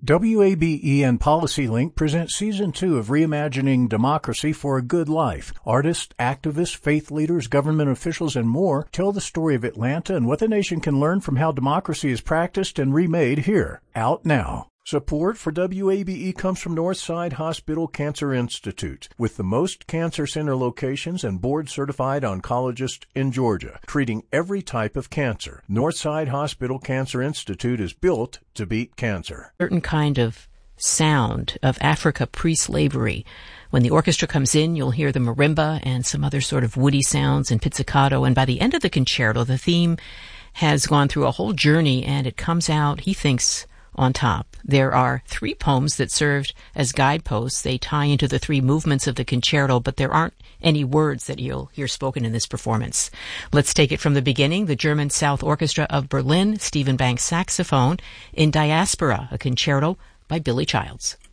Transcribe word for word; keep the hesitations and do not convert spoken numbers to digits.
W A B E and PolicyLink present Season two of Reimagining Democracy for a Good Life. Artists, activists, faith leaders, government officials, and more tell the story of Atlanta and what the nation can learn from how democracy is practiced and remade here. Out now. Support for W A B E comes from Northside Hospital Cancer Institute, with the most cancer center locations and board-certified oncologist in Georgia, treating every type of cancer. Northside Hospital Cancer Institute is built to beat cancer. Certain kind of sound of Africa pre-slavery. When the orchestra comes in, you'll hear the marimba and some other sort of woody sounds and pizzicato, and by the end of the concerto, the theme has gone through a whole journey, and it comes out, he thinks, on top. There are three poems that served as guideposts. They tie into the three movements of the concerto, but there aren't any words that you'll hear spoken in this performance. Let's take it from the beginning. The German South Orchestra of Berlin, Stephen Banks saxophone, in Diaspora, a concerto by Billy Childs.